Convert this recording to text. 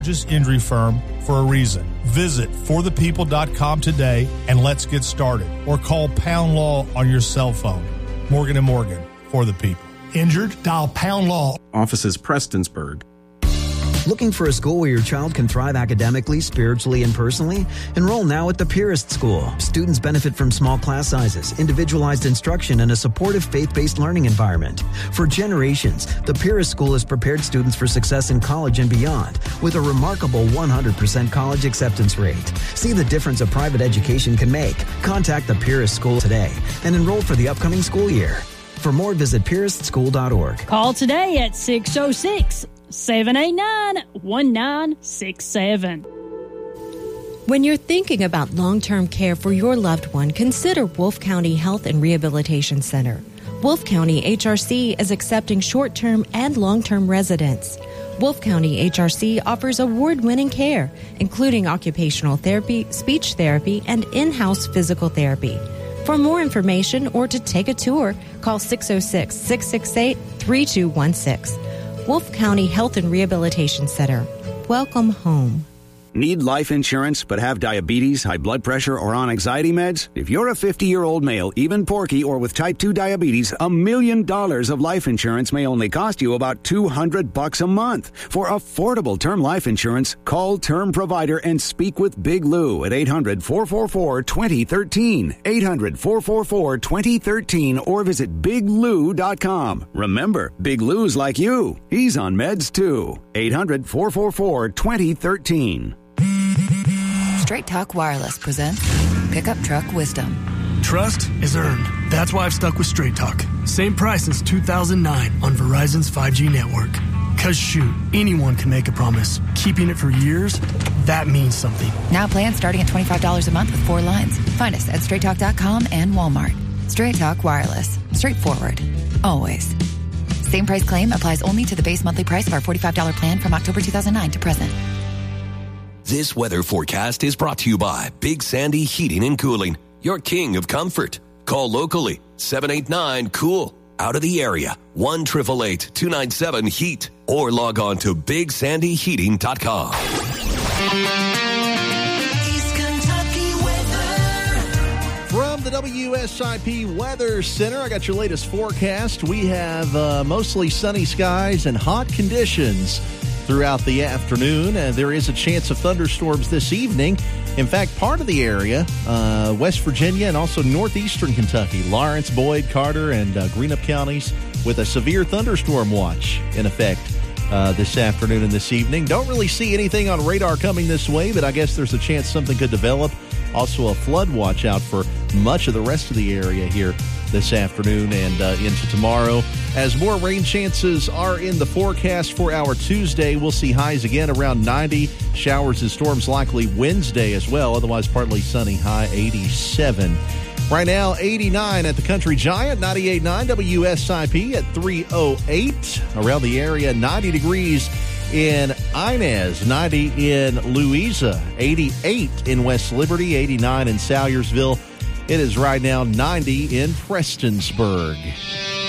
Injury firm for a reason. Visit forthepeople.com today and let's get started. Or call Pound Law on your cell phone. Morgan & Morgan, for the people. Injured? Dial Pound Law. Offices Prestonsburg. Looking for a school where your child can thrive academically, spiritually, and personally? Enroll now at the Purist School. Students benefit from small class sizes, individualized instruction, and a supportive faith-based learning environment. For generations, the Purist School has prepared students for success in college and beyond, with a remarkable 100% college acceptance rate. See the difference a private education can make. Contact the Purist School today and enroll for the upcoming school year. For more, visit puristschool.org. Call today at 606-789-1967. When you're thinking about long-term care for your loved one, consider Wolfe County Health and Rehabilitation Center. Wolfe County HRC is accepting short-term and long-term residents. Wolfe County HRC offers award-winning care, including occupational therapy, speech therapy, and in-house physical therapy. For more information or to take a tour, call 606-668-3216. Wolfe County Health and Rehabilitation Center. Welcome home. Need life insurance but have diabetes, high blood pressure, or on anxiety meds? If you're a 50-year-old male, even porky, or with type 2 diabetes, $1 million of life insurance may only cost you about $200 a month. For affordable term life insurance, call Term Provider and speak with Big Lou at 800-444-2013. 800-444-2013 or visit biglou.com. Remember, Big Lou's like you. He's on meds too. 800-444-2013. Straight Talk Wireless presents Pickup Truck Wisdom. Trust is earned. That's why I've stuck with Straight Talk. Same price since 2009 on Verizon's 5G network. Cause shoot, anyone can make a promise. Keeping it for years, that means something. Now plans starting at $25 a month with 4 lines. Find us at straighttalk.com and Walmart. Straight Talk Wireless. Straightforward. Always. Same price claim applies only to the base monthly price of our $45 plan from October 2009 to present. This weather forecast is brought to you by Big Sandy Heating and Cooling, your king of comfort. Call locally, 789-COOL. Out of the area, 1-888-297-HEAT. Or log on to BigSandyHeating.com. East Kentucky weather. From the WSIP Weather Center, I got your latest forecast. We have mostly sunny skies and hot conditions throughout the afternoon. There is a chance of thunderstorms this evening. In fact, part of the area, West Virginia and also northeastern Kentucky, Lawrence, Boyd, Carter, and Greenup counties with a severe thunderstorm watch in effect this afternoon and this evening. Don't really see anything on radar coming this way, but I guess there's a chance something could develop. Also a flood watch out for much of the rest of the area here this afternoon and into tomorrow. As more rain chances are in the forecast for our Tuesday, we'll see highs again around 90. Showers and storms likely Wednesday as well. Otherwise, partly sunny, high 87. Right now, 89 at the Country Giant, 98.9 WSIP at 308. Around the area, 90 degrees in Inez, 90 in Louisa, 88 in West Liberty, 89 in Salyersville. It is right now 90 in Prestonsburg.